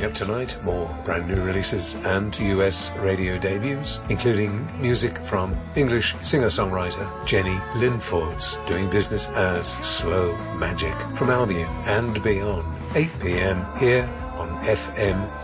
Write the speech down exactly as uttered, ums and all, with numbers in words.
Coming up tonight, more brand new releases and U S radio debuts, including music from English singer-songwriter Jenny Linford's Doing Business as Slow Magic from Albion and Beyond. eight p.m. here on F M